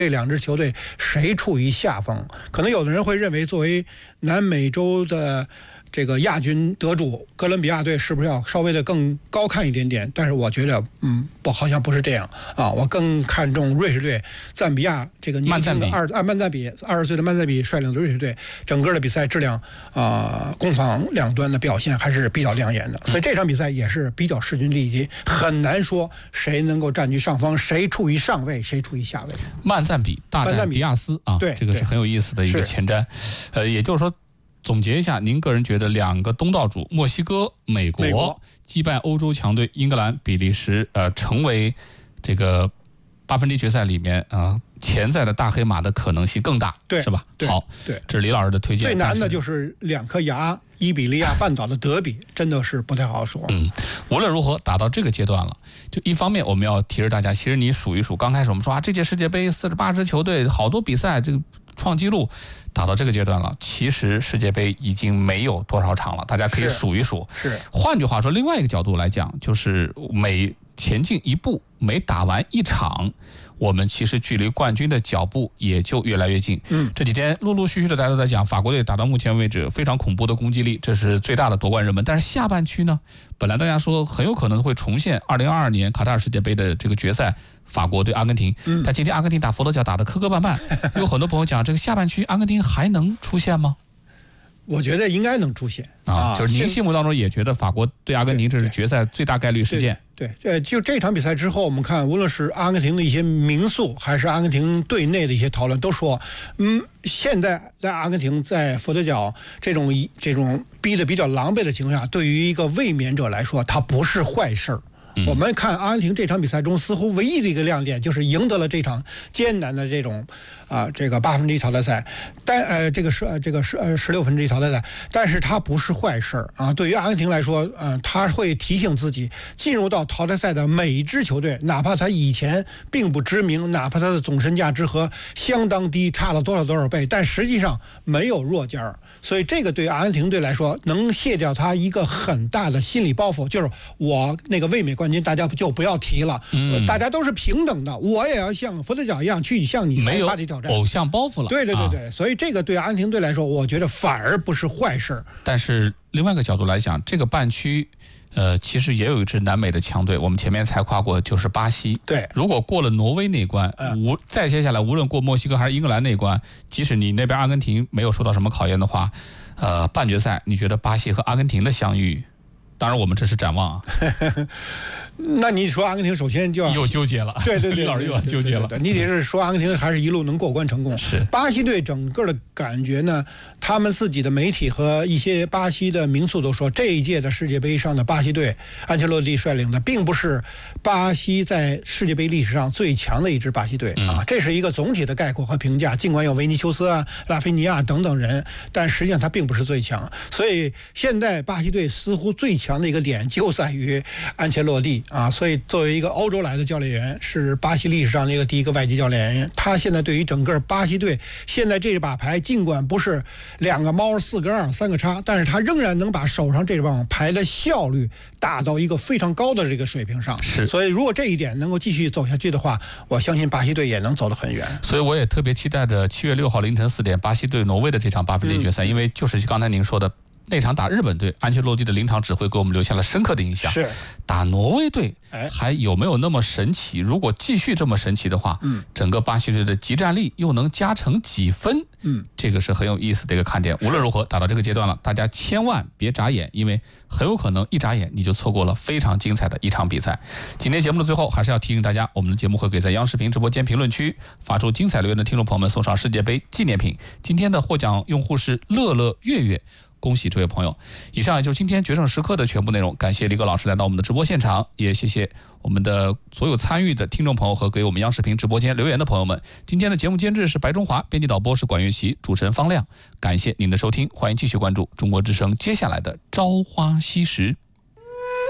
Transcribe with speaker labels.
Speaker 1: 这两支球队谁处于下风？可能有的人会认为，作为南美洲的这个亚军得主，哥伦比亚队是不是要稍微的更高看一点点？但是我觉得，好像不是这样啊。我更看重瑞士队，赞比亚这个年轻的曼赞比20岁的曼赞比率领的瑞士队，整个的比赛质量攻防两端的表现还是比较亮眼的。所以这场比赛也是比较势均力敌，很难说谁能够占据上风，谁处于上位，谁处于下位。
Speaker 2: 曼赞比大战迪亚斯啊，
Speaker 1: 对，
Speaker 2: 这个是很有意思的一个前瞻。也就是说，总结一下，您个人觉得两个东道主墨西哥、美国击败欧洲强队英格兰、比利时，成为这个8分之一决赛里面潜在的大黑马的可能性更大，
Speaker 1: 对，
Speaker 2: 是吧？好，
Speaker 1: 对，
Speaker 2: 这是李老师的推荐。
Speaker 1: 最难的就是两颗牙，伊比利亚半岛的德比，真的是不太好说。
Speaker 2: 无论如何，打到这个阶段了，就一方面我们要提示大家，其实你数一数，刚开始我们说这届世界杯48支球队，好多比赛这个创纪录。打到这个阶段了，其实世界杯已经没有多少场了，大家可以数一数。
Speaker 1: 是，
Speaker 2: 换句话说，另外一个角度来讲，就是每前进一步，每打完一场，我们其实距离冠军的脚步也就越来越近。这几天陆陆续续的大家都在讲，法国队打到目前为止非常恐怖的攻击力，这是最大的夺冠热门。但是下半区呢，本来大家说很有可能会重现2022年卡塔尔世界杯的这个决赛。法国对阿根廷，但今天阿根廷打佛得角打得磕磕绊绊，有很多朋友讲这个下半区阿根廷还能出现吗？
Speaker 1: 我觉得应该能出现
Speaker 2: 就是您心目当中也觉得法国对阿根廷这是决赛最大概率事件。
Speaker 1: 对，就这场比赛之后，我们看无论是阿根廷的一些民宿，还是阿根廷队内的一些讨论，都说，现在在阿根廷在佛得角这种逼得比较狼狈的情况下，对于一个卫冕者来说，它不是坏事儿。我们看阿根廷这场比赛中，似乎唯一的一个亮点就是赢得了这场艰难的这种这个8分之一淘汰赛，但这个16分之一淘汰赛，但是它不是坏事啊。对于阿根廷来说，他会提醒自己，进入到淘汰赛的每一支球队，哪怕他以前并不知名，哪怕他的总身价值和相当低，差了多少倍，但实际上没有弱尖，所以这个对阿根廷队来说，能卸掉他一个很大的心理包袱，就是我那个卫冕冠军大家就不要提了，大家都是平等的，我也要像佛得角一样去向你来发起挑战，
Speaker 2: 偶像包袱了。
Speaker 1: 对，所以这个对阿根廷队来说，我觉得反而不是坏事。
Speaker 2: 但是另外一个角度来讲，这个半区其实也有一支南美的强队，我们前面才夸过，就是巴西。
Speaker 1: 对，
Speaker 2: 如果过了挪威那关，再接下来无论过墨西哥还是英格兰那关，即使你那边阿根廷没有受到什么考验的话，半决赛你觉得巴西和阿根廷的相遇？当然，我们这是展望啊。
Speaker 1: 那你说阿根廷首先就要
Speaker 2: 又纠结了，
Speaker 1: 对，
Speaker 2: 李老师又要纠结了。
Speaker 1: 你得是说阿根廷还是一路能过关成功。
Speaker 2: 是
Speaker 1: 巴西队整个的感觉呢，他们自己的媒体和一些巴西的名宿都说，这一届的世界杯上的巴西队，安切洛蒂率领的，并不是巴西在世界杯历史上最强的一支巴西队啊。这是一个总体的概括和评价。尽管有维尼修斯拉菲尼亚等等人，但实际上他并不是最强。所以现在巴西队似乎最强的一个点就在于安切洛蒂啊。所以作为一个欧洲来的教练员，是巴西历史上的一个第一个外籍教练员，他现在对于整个巴西队现在这把牌，尽管不是2个猫4个2 3个叉，但是他仍然能把手上这把牌的效率打到一个非常高的这个水平上。
Speaker 2: 是，
Speaker 1: 所以如果这一点能够继续走下去的话，我相信巴西队也能走得很远。
Speaker 2: 所以我也特别期待着7月6号凌晨4点巴西对挪威的这场8分之一决赛，因为就是刚才您说的。那场打日本队，安切洛蒂的临场指挥给我们留下了深刻的印象。
Speaker 1: 是
Speaker 2: 打挪威队，还有没有那么神奇？如果继续这么神奇的话，整个巴西队的集战力又能加成几分？这个是很有意思的一个看点。无论如何，打到这个阶段了，大家千万别眨眼，因为很有可能一眨眼你就错过了非常精彩的一场比赛。今天节目的最后，还是要提醒大家，我们的节目会给在央视频直播间评论区发出精彩留言的听众朋友们送上世界杯纪念品。今天的获奖用户是乐乐月月。恭喜这位朋友！以上也就是今天决胜时刻的全部内容。感谢李戈老师来到我们的直播现场，也谢谢我们的所有参与的听众朋友和给我们央视频直播间留言的朋友们。今天的节目监制是白中华，编辑导播是管乐琪，主持人方亮。感谢您的收听，欢迎继续关注中国之声接下来的朝花夕拾。